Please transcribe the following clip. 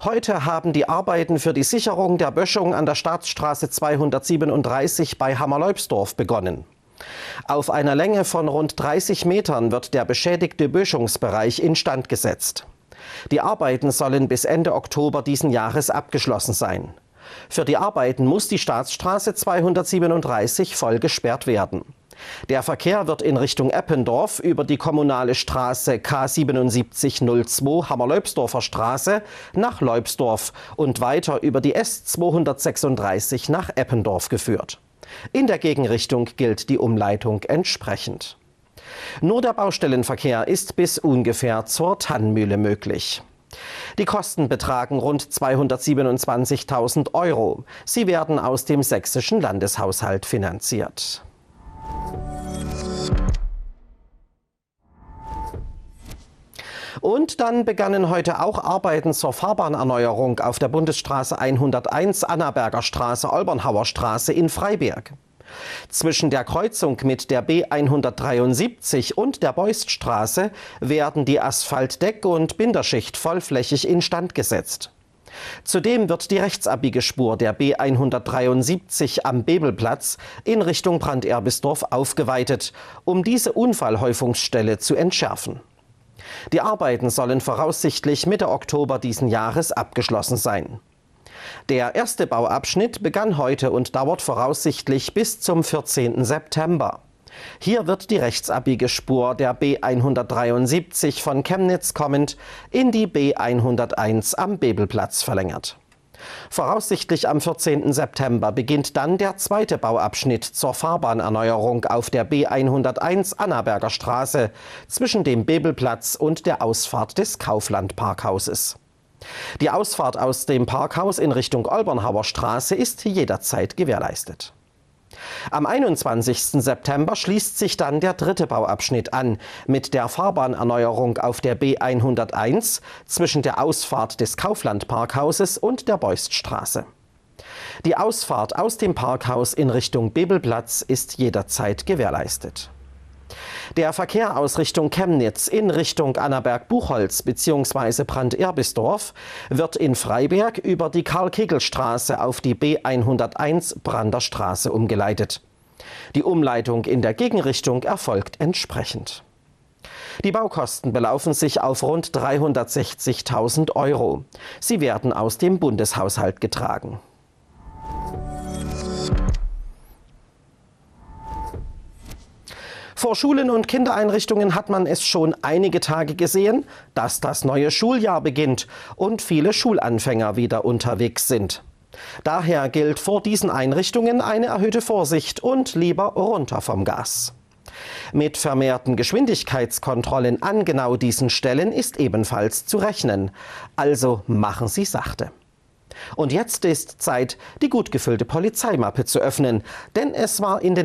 Heute haben die Arbeiten für die Sicherung der Böschung an der Staatsstraße 237 bei Hammerleubsdorf begonnen. Auf einer Länge von rund 30 Metern wird der beschädigte Böschungsbereich instand gesetzt. Die Arbeiten sollen bis Ende Oktober diesen Jahres abgeschlossen sein. Für die Arbeiten muss die Staatsstraße 237 voll gesperrt werden. Der Verkehr wird in Richtung Eppendorf über die kommunale Straße K7702 Hammerleubsdorfer Straße nach Leubsdorf und weiter über die S236 nach Eppendorf geführt. In der Gegenrichtung gilt die Umleitung entsprechend. Nur der Baustellenverkehr ist bis ungefähr zur Tannmühle möglich. Die Kosten betragen rund 227.000 €. Sie werden aus dem sächsischen Landeshaushalt finanziert. Und dann begannen heute auch Arbeiten zur Fahrbahnerneuerung auf der Bundesstraße 101 Annaberger Straße, Olbernhauer Straße in Freiberg. Zwischen der Kreuzung mit der B173 und der Beuststraße werden die Asphaltdeck- und Binderschicht vollflächig instand gesetzt. Zudem wird die Rechtsabbiegerspur der B173 am Bebelplatz in Richtung Branderbisdorf aufgeweitet, um diese Unfallhäufungsstelle zu entschärfen. Die Arbeiten sollen voraussichtlich Mitte Oktober diesen Jahres abgeschlossen sein. Der erste Bauabschnitt begann heute und dauert voraussichtlich bis zum 14. September. Hier wird die Rechtsabbiegerspur der B173 von Chemnitz kommend in die B101 am Bebelplatz verlängert. Voraussichtlich am 14. September beginnt dann der zweite Bauabschnitt zur Fahrbahnerneuerung auf der B101 Annaberger Straße zwischen dem Bebelplatz und der Ausfahrt des Kaufland-Parkhauses. Die Ausfahrt aus dem Parkhaus in Richtung Olbernhauer Straße ist jederzeit gewährleistet. Am 21. September schließt sich dann der dritte Bauabschnitt an, mit der Fahrbahnerneuerung auf der B101 zwischen der Ausfahrt des Kaufland-Parkhauses und der Beuststraße. Die Ausfahrt aus dem Parkhaus in Richtung Bebelplatz ist jederzeit gewährleistet. Der Verkehr aus Richtung Chemnitz in Richtung Annaberg-Buchholz bzw. Branderbisdorf wird in Freiberg über die Karl-Kegel-Straße auf die B101 Brander Straße umgeleitet. Die Umleitung in der Gegenrichtung erfolgt entsprechend. Die Baukosten belaufen sich auf rund 360.000 €. Sie werden aus dem Bundeshaushalt getragen. Vor Schulen und Kindereinrichtungen hat man es schon einige Tage gesehen, dass das neue Schuljahr beginnt und viele Schulanfänger wieder unterwegs sind. Daher gilt vor diesen Einrichtungen eine erhöhte Vorsicht und lieber runter vom Gas. Mit vermehrten Geschwindigkeitskontrollen an genau diesen Stellen ist ebenfalls zu rechnen. Also machen Sie sachte. Und jetzt ist Zeit, die gut gefüllte Polizeimappe zu öffnen, denn es war in den